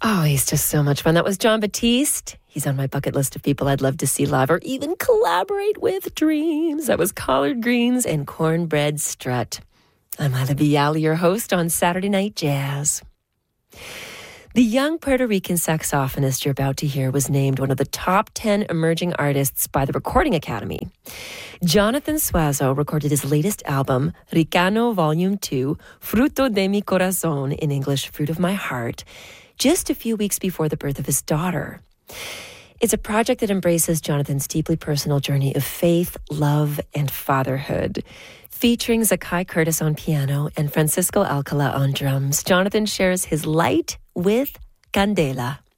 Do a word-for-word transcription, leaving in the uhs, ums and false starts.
Oh, he's just so much fun. That was Jon Batiste. He's on my bucket list of people I'd love to see live or even collaborate with. Dreams. That was Collard Greens and Cornbread Strut. I'm Hala Bialy, your host on Saturday Night Jazz. The young Puerto Rican saxophonist you're about to hear was named one of the top ten emerging artists by the Recording Academy. Jonathan Suazo recorded his latest album, Ricano Volume two, Fruto de mi Corazón, in English, Fruit of My Heart, just a few weeks before the birth of his daughter. It's a project that embraces Jonathan's deeply personal journey of faith, love, and fatherhood. Featuring Zakai Curtis on piano and Francisco Alcala on drums, Jonathan shares his light with Candela.